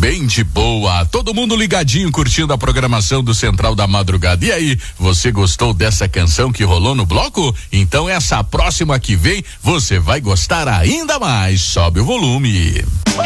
bem de boa. Todo mundo ligadinho, curtindo a programação do Central da Madrugada. E aí, você gostou dessa canção que rolou no bloco? Então essa próxima que vem, você vai gostar ainda mais. Sobe o volume.